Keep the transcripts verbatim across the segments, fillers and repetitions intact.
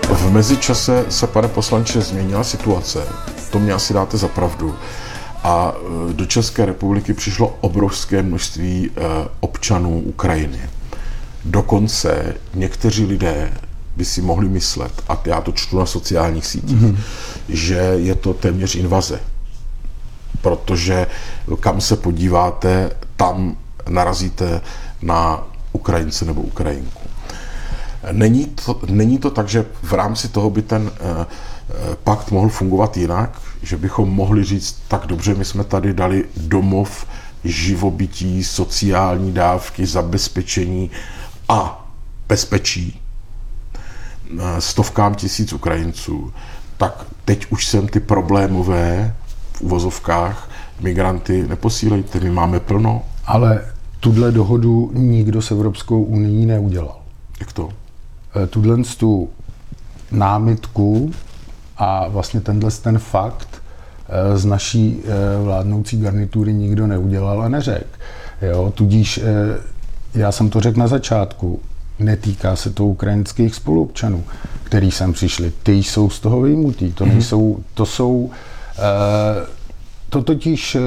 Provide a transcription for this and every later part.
V mezičase se, pane poslanče, změnila situace, to mě asi dáte za pravdu, a do České republiky přišlo obrovské množství občanů Ukrajiny. Dokonce někteří lidé by si mohli myslet, a já to čtu na sociálních sítích, mm-hmm. že je to téměř invaze. Protože kam se podíváte, tam narazíte na Ukrajince nebo Ukrajinku. Není to, není to tak, že v rámci toho by ten eh, pakt mohl fungovat jinak, že bychom mohli říct, tak dobře, my jsme tady dali domov, živobytí, sociální dávky, zabezpečení a bezpečí stovkám tisíc Ukrajinců, tak teď už sem ty problémové v uvozovkách migranty neposílejte, my máme plno. Ale tuhle dohodu nikdo s Evropskou unií neudělal. Jak to? Tuhle tu námitku a vlastně tenhle ten fakt z naší vládnoucí garnitury nikdo neudělal a neřekl. Jo, tudíž já jsem to řekl na začátku, netýká se to ukrajinských spoluobčanů, který sem přišli. Ty jsou z toho vyjmutí. To nejsou, to jsou, to totiž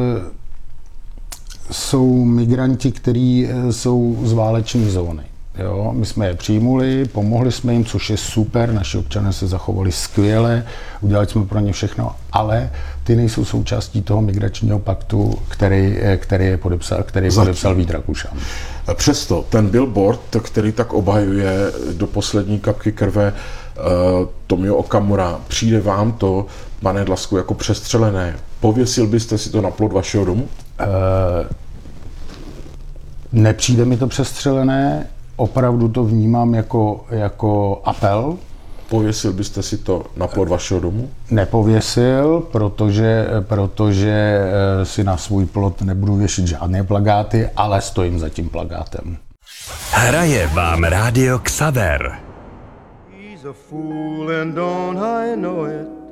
jsou migranti, kteří jsou z váleční zóny. Jo, my jsme je přijmuli, pomohli jsme jim, což je super, naši občané se zachovali skvěle, udělali jsme pro ně všechno, ale ty nejsou součástí toho migračního paktu, který, který je podepsal, který je podepsal Vít Rakušan. Přesto ten billboard, který tak obhajuje do poslední kapky krve uh, Tomio Okamura, přijde vám to, pane Dlasku, jako přestřelené. Pověsil byste si to na plot vašeho domu? Uh, nepřijde mi to přestřelené. Opravdu to vnímám jako, jako apel. Pověsil byste si to na plot vašeho domu? Nepověsil, protože, protože si na svůj plot nebudu věšit žádné plakáty, ale stojím za tím plakátem. Hraje vám rádio Xaver. He's a fool and don't I know it.